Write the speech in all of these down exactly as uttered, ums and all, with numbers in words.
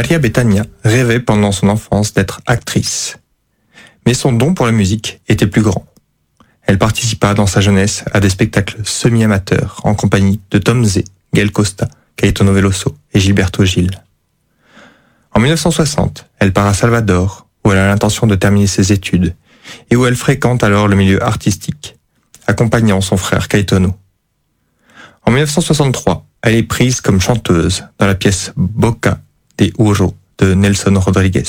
Maria Bethânia rêvait pendant son enfance d'être actrice. Mais son don pour la musique était plus grand. Elle participa dans sa jeunesse à des spectacles semi-amateurs en compagnie de Tom Zé, Gael Costa, Caetano Veloso et Gilberto Gil. En mille neuf cent soixante, elle part à Salvador, où elle a l'intention de terminer ses études et où elle fréquente alors le milieu artistique, accompagnant son frère Caetano. En mille neuf cent soixante-trois, elle est prise comme chanteuse dans la pièce Boca de Ouro de Nelson Rodriguez.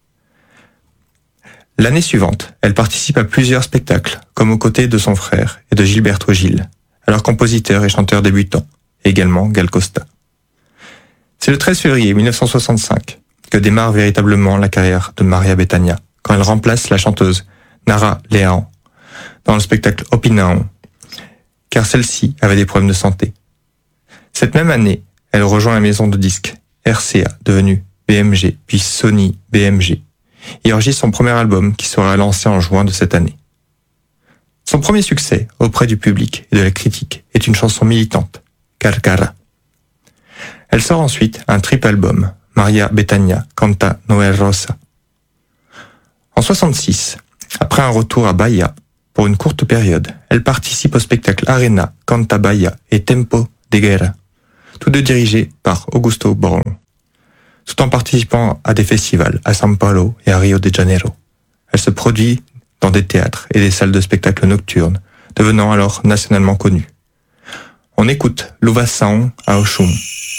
L'année suivante, elle participe à plusieurs spectacles, comme aux côtés de son frère et de Gilberto Gil, alors compositeur et chanteur débutant, et également Gal Costa. C'est le treize février mille neuf cent soixante-cinq que démarre véritablement la carrière de Maria Bethânia, quand elle remplace la chanteuse Nara Leão dans le spectacle Opinião, car celle-ci avait des problèmes de santé. Cette même année, elle rejoint la maison de disques R C A, devenue B M G, puis Sony B M G, et enregistre son premier album qui sera lancé en juin de cette année. Son premier succès auprès du public et de la critique est une chanson militante, Carcara. Elle sort ensuite un triple album, Maria Bethânia Canta Noel Rosa. En soixante-six, après un retour à Bahia, pour une courte période, elle participe au spectacle Arena, Canta Bahia et Tempo de Guerra, tous deux dirigés par Augusto Boron, tout en participant à des festivals à São Paulo et à Rio de Janeiro. Elle se produit dans des théâtres et des salles de spectacle nocturnes, devenant alors nationalement connue. On écoute Louvação ao Chum.